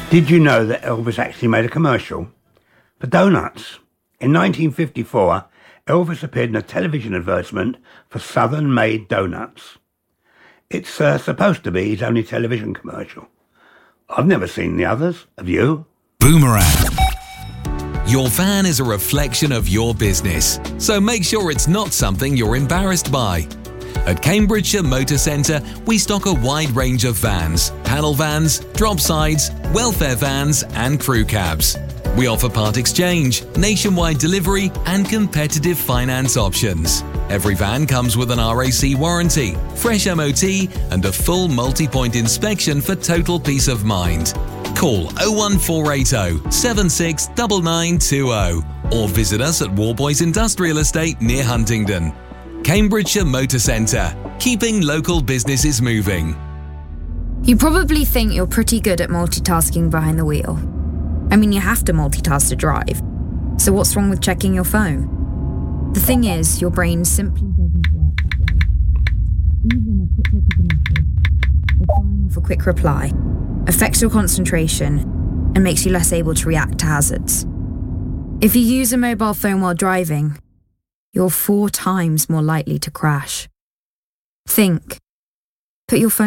Did you know that Elvis actually made a commercial for donuts? In 1954, Elvis appeared in a television advertisement for Southern Made Donuts. It's supposed to be his only television commercial. I've never seen the others. Have you? Boomerang. Your van is a reflection of your business, so make sure it's not something you're embarrassed by. At Cambridgeshire Motor Centre, we stock a wide range of vans, panel vans, drop sides, welfare vans and crew cabs. We offer part exchange, nationwide delivery and competitive finance options. Every van comes with an RAC warranty, fresh MOT and a full multi-point inspection for total peace of mind. Call 01480 769920 or visit us at Warboys Industrial Estate near Huntingdon. Cambridgeshire Motor Centre, keeping local businesses moving. You probably think you're pretty good at multitasking behind the wheel. I mean, you have to multitask to drive. So what's wrong with checking your phone? The thing is, your brain simply doesn't work that way. Even a quick look at the message or firing off a quick reply affects your concentration and makes you less able to react to hazards. If you use a mobile phone while driving, you're 4 times more likely to crash. Think. Put your phone